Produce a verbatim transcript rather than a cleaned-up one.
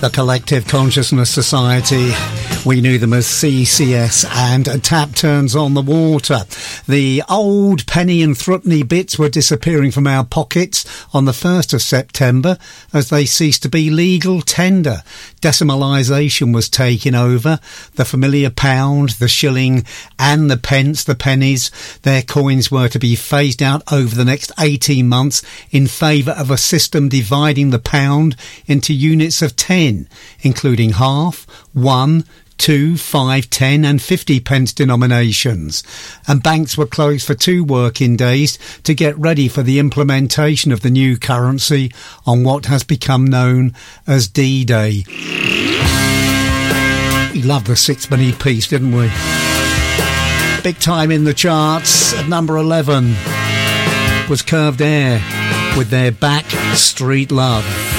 The Collective Consciousness Society. We knew them as C C S, and Tap Turns on the Water. The old penny and threepenny bits were disappearing from our pockets on the first of September as they ceased to be legal tender. Decimalisation was taking over. The familiar pound, the shilling and the pence, the pennies, their coins were to be phased out over the next eighteen months in favour of a system dividing the pound into units of ten, including half, one, two, five, ten and fifty pence denominations. And banks were closed for two working days to get ready for the implementation of the new currency on what has become known as D-Day. We loved the sixpenny piece, didn't we? Big time in the charts at number eleven was Curved Air with their Back Street Love.